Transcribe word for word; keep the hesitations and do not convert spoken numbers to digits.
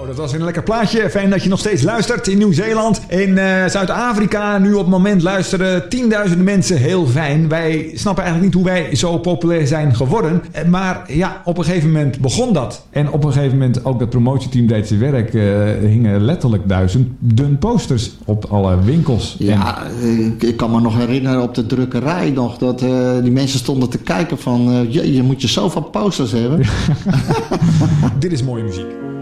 dat was een lekker plaatje. Fijn dat je nog steeds luistert in Nieuw-Zeeland. In uh, Zuid-Afrika nu op het moment luisteren tienduizenden mensen. Heel fijn. Wij snappen eigenlijk niet hoe wij zo populair zijn geworden. Maar ja, op een gegeven moment begon dat. En op een gegeven moment ook dat promotieteam deed zijn werk. Uh, hingen letterlijk duizenden posters op alle winkels. Ja, en... ik kan me nog herinneren op de drukkerij nog. Dat uh, die mensen stonden te kijken van... Uh, je, je moet je zoveel posters hebben. Dit is mooie muziek.